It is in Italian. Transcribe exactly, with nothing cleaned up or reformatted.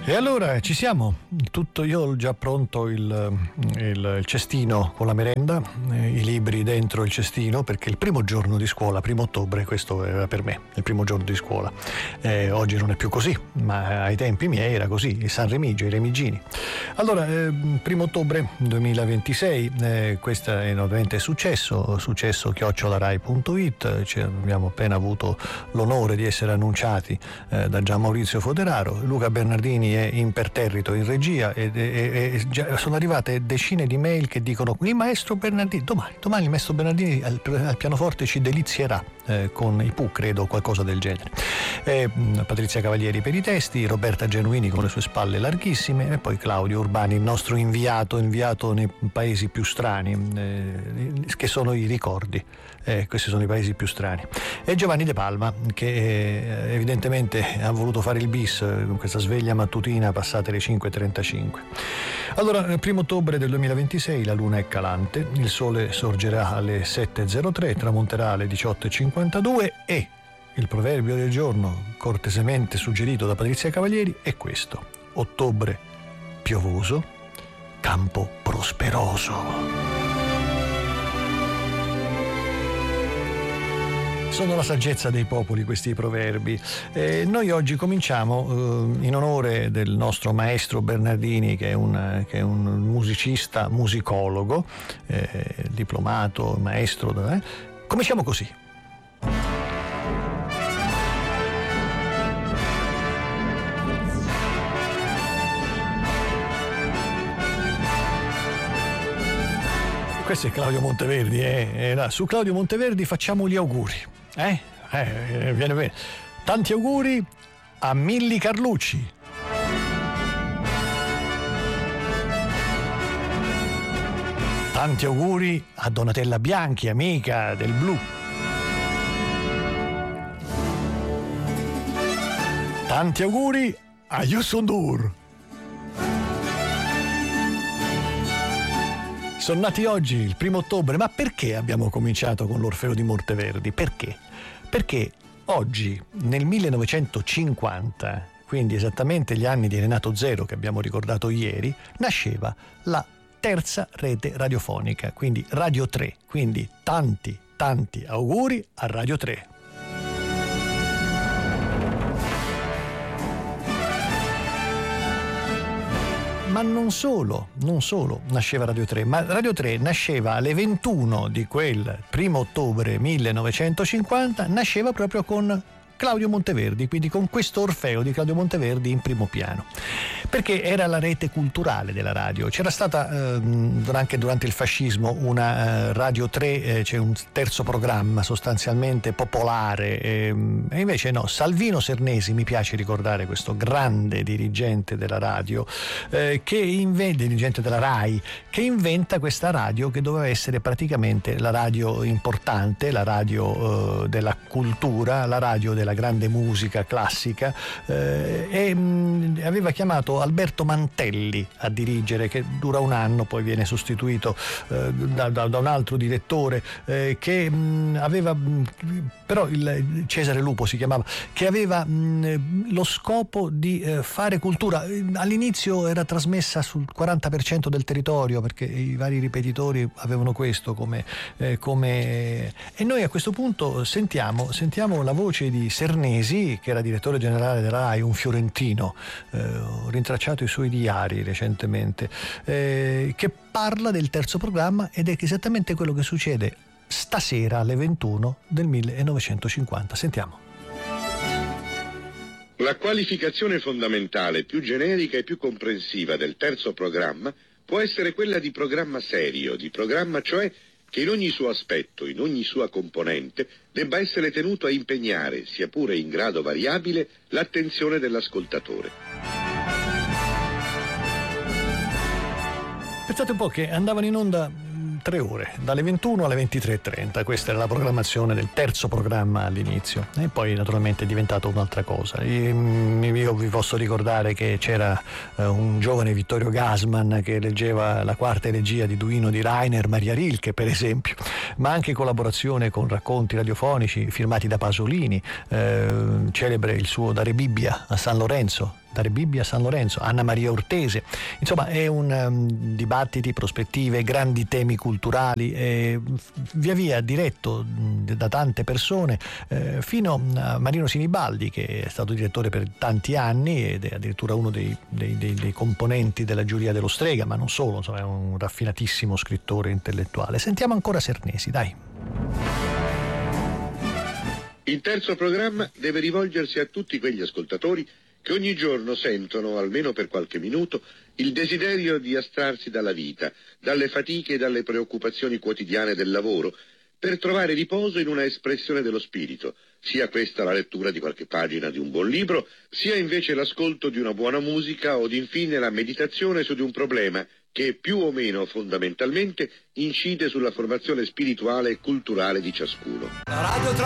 E allora ci siamo, tutto io ho già pronto il, il, il cestino con la merenda, eh, i libri dentro il cestino, perché il primo giorno di scuola, primo ottobre, questo era per me, il primo giorno di scuola. Eh, oggi non è più così, ma ai tempi miei era così, il San Remigio, i Remigini. Allora, eh, primo ottobre duemilaventisei, eh, questo è ovviamente successo, successo chiocciolarai punto it, cioè, abbiamo appena avuto l'onore di essere annunciati eh, da Gian Maurizio Foderaro, Luca Bernardini è imperterrito in regia e, e, e già sono arrivate decine di mail che dicono il maestro Bernardini, domani, domani il maestro Bernardini al, al pianoforte ci delizierà eh, con i Pooh, credo, qualcosa del genere. Eh, Patrizia Cavalieri per i testi, Roberta Genuini con le sue spalle larghissime e poi Claudio Urbani, il nostro inviato, inviato nei paesi più strani, eh, che sono i ricordi. Eh, questi sono i paesi più strani. E Giovanni De Palma, che eh, evidentemente ha voluto fare il bis con eh, questa sveglia mattutina passate le cinque e trentacinque. Allora, il primo ottobre del duemilaventisei la luna è calante, il sole sorgerà alle sette e zero tre, tramonterà alle diciotto e cinquantadue e il proverbio del giorno, cortesemente suggerito da Patrizia Cavalieri, è questo: ottobre piovoso, campo prosperoso. Sono la saggezza dei popoli questi proverbi. Eh, noi oggi cominciamo eh, in onore del nostro maestro Bernardini, che è un, che è un musicista, musicologo, eh, diplomato, maestro. Eh. Cominciamo così. Questo è Claudio Monteverdi, eh? Eh, su Claudio Monteverdi facciamo gli auguri. Eh? Eh, viene bene. Tanti auguri a Milly Carlucci. Tanti auguri a Donatella Bianchi, amica del blu. Tanti auguri a Youssou N'Dour. Sono nati oggi, il primo ottobre, ma perché abbiamo cominciato con l'Orfeo di Monteverdi? Perché? Perché oggi, nel millenovecentocinquanta, quindi esattamente gli anni di Renato Zero che abbiamo ricordato ieri, nasceva la terza rete radiofonica, quindi Radio tre. Quindi tanti, tanti auguri a Radio tre. Ma non solo, non solo nasceva Radio tre, ma Radio tre nasceva alle ventuno di quel primo ottobre millenovecentocinquanta, nasceva proprio con Claudio Monteverdi, quindi con questo Orfeo di Claudio Monteverdi in primo piano, perché era la rete culturale della radio. C'era stata eh, anche durante il fascismo una eh, Radio tre, eh, c'è un terzo programma sostanzialmente popolare, eh, e invece no, Salvino Sernesi, mi piace ricordare questo grande dirigente della radio, eh, che inventa, dirigente della RAI, che inventa questa radio che doveva essere praticamente la radio importante, la radio eh, della cultura, la radio della la grande musica classica, eh, e mh, aveva chiamato Alberto Mantelli a dirigere, che dura un anno, poi viene sostituito eh, da, da, da un altro direttore eh, che mh, aveva mh, però il Cesare Lupo si chiamava, che aveva mh, lo scopo di eh, fare cultura. All'inizio era trasmessa sul quaranta per cento del territorio, perché i vari ripetitori avevano questo come, eh, come... e noi a questo punto sentiamo, sentiamo la voce di Sernesi, che era direttore generale della RAI, un fiorentino, eh, ho rintracciato i suoi diari recentemente, eh, che parla del terzo programma ed è esattamente quello che succede stasera alle ventuno del millenovecentocinquanta. Sentiamo. La qualificazione fondamentale più generica e più comprensiva del terzo programma può essere quella di programma serio, di programma cioè che in ogni suo aspetto, in ogni sua componente, debba essere tenuto a impegnare, sia pure in grado variabile, l'attenzione dell'ascoltatore. Pensate un po' che andavano in onda tre ore, dalle ventuno alle ventitré e trenta, questa era la programmazione del terzo programma all'inizio, e poi naturalmente è diventato un'altra cosa. Io vi posso ricordare che c'era un giovane Vittorio Gassman che leggeva la quarta elegia di Duino di Rainer Maria Rilke, per esempio, ma anche collaborazione con racconti radiofonici firmati da Pasolini, eh, celebre il suo Dare Bibbia a San Lorenzo, da Bibbia a San Lorenzo, Anna Maria Ortese. Insomma, è un um, dibattiti, prospettive, grandi temi culturali, eh, via via diretto da tante persone, eh, fino a Marino Sinibaldi, che è stato direttore per tanti anni ed è addirittura uno dei, dei, dei, dei componenti della giuria dello Strega, ma non solo, insomma, è un raffinatissimo scrittore intellettuale. Sentiamo ancora Cernesi, dai. Il terzo programma deve rivolgersi a tutti quegli ascoltatori che ogni giorno sentono, almeno per qualche minuto, il desiderio di astrarsi dalla vita, dalle fatiche e dalle preoccupazioni quotidiane del lavoro, per trovare riposo in una espressione dello spirito, sia questa la lettura di qualche pagina di un buon libro, sia invece l'ascolto di una buona musica o infine la meditazione su di un problema che più o meno fondamentalmente incide sulla formazione spirituale e culturale di ciascuno.